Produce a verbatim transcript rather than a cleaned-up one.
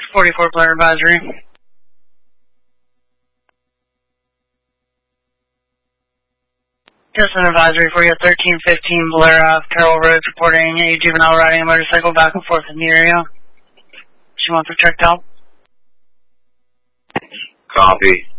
forty-four Blair Advisory. Just an advisory for you, thirteen fifteen Blair Ave, Carroll Road, reporting a juvenile riding a motorcycle back and forth in the area. She wants her checked out. Copy.